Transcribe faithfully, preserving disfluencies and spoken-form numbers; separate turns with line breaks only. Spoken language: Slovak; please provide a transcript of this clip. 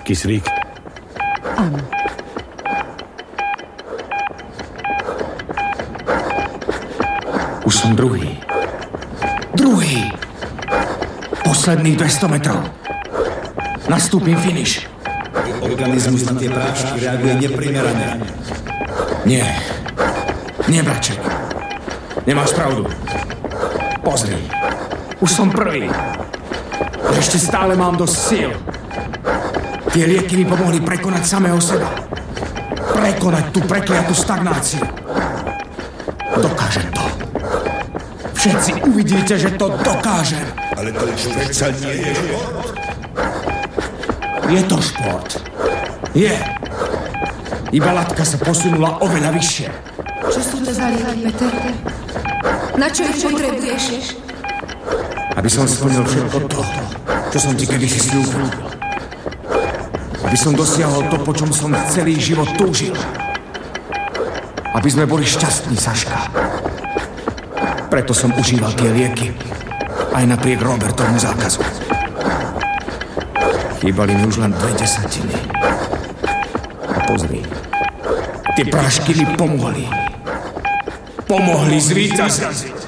Kyslík?
Áno.
Už som druhý. Druhý! Posledných dvesto metrov. Nastúpim finish.
Organizmus na tie prášky reaguje neprimerane.
Nie. Nie, braček. Nemáš pravdu. Pozri. Už som prvý. A ešte stále mám dosť síl. Tie lieky mi pomohli prekonať samého seba. Prekonať tú prekliatú stagnáciu. Dokážem to. Všetci uvidíte, že to dokážem.
Ale to už predsa nie je šport.
Je to šport. Je. Iba latka sa posunula oveľa vyššie.
Čo sú to za lieky, Peter? Na čo ich potrebuješ?
Aby som splnil všetko to, čo som ti kedysi sľúbil. Aby som dosiahol to, po čom som celý život túžil. Aby sme boli šťastní, Saška. Preto som užíval tie lieky. Aj napriek Robertovmu zákazu. Chýbali mi už len dve desatiny. A pozri. Tie prášky mi pomohli. Pomohli zvíťaziť.